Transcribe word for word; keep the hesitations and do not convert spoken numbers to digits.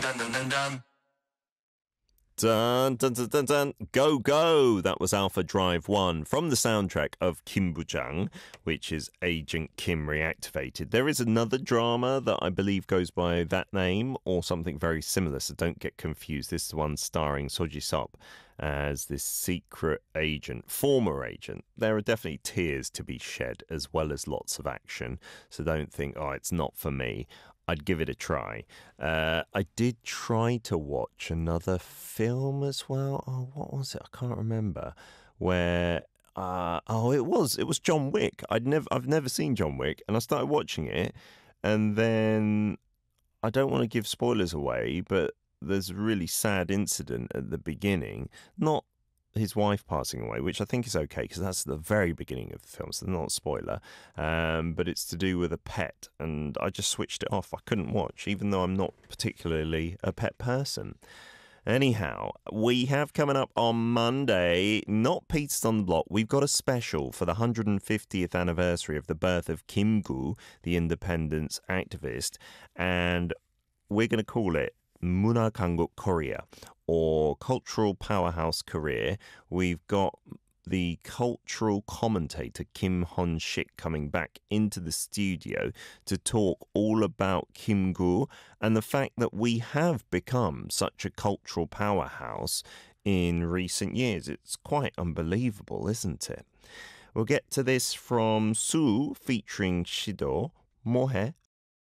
Dun dun dun dun. Dun, dun, dun, dun, dun. Go, go! That was Alpha Drive one from the soundtrack of Kim Bujang, which is Agent Kim Reactivated. There is another drama that I believe goes by that name or something very similar, so don't get confused. This is the one starring Soji Sop as this secret agent, former agent. There are definitely tears to be shed as well as lots of action, so don't think, oh, it's not for me. I'd give it a try. Uh, I did try to watch another film as well. Oh, what was it? I can't remember. Where uh, oh, it was it was John Wick. I'd never I've never seen John Wick, and I started watching it, and then I don't want to give spoilers away, but there's a really sad incident at the beginning. Not his wife passing away, which I think is okay because that's the very beginning of the film, so not a spoiler. Um, but it's to do with a pet, and I just switched it off. I couldn't watch, even though I'm not particularly a pet person. Anyhow, we have coming up on Monday, not Pete's on the Block, we've got a special for the one hundred fiftieth anniversary of the birth of Kim Gu, the independence activist, and we're going to call it Muna Kanguk Korea, or Cultural Powerhouse Korea. We've got the cultural commentator Kim Hon Sik coming back into the studio to talk all about Kim Gu and the fact that we have become such a cultural powerhouse in recent years. It's quite unbelievable, isn't it? We'll get to this from Sue featuring Shido, 뭐해?